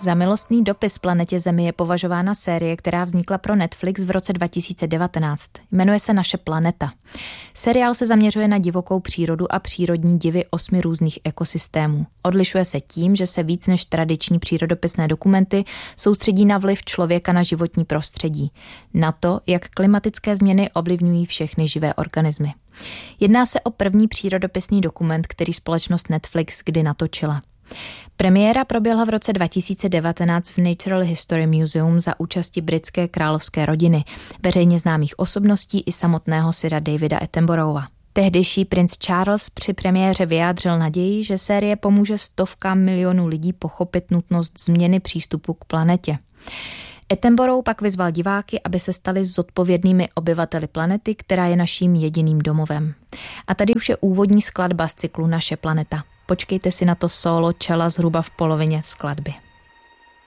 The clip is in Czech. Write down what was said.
Za milostný dopis planetě Zemi je považována série, která vznikla pro Netflix v roce 2019. Jmenuje se Naše planeta. Seriál se zaměřuje na divokou přírodu a přírodní divy 8 různých ekosystémů. Odlišuje se tím, že se víc než tradiční přírodopisné dokumenty soustředí na vliv člověka na životní prostředí, na to, jak klimatické změny ovlivňují všechny živé organismy. Jedná se o první přírodopisný dokument, který společnost Netflix kdy natočila. Premiéra proběhla v roce 2019 v Natural History Museum za účasti britské královské rodiny, veřejně známých osobností i samotného Sira Davida Attenborougha. Tehdejší princ Charles při premiéře vyjádřil naději, že série pomůže stovkám milionů lidí pochopit nutnost změny přístupu k planetě. Attenborough pak vyzval diváky, aby se stali zodpovědnými obyvateli planety, která je naším jediným domovem. A tady už je úvodní skladba z cyklu Naše planeta. Počkejte si na to solo čela zhruba v polovině skladby.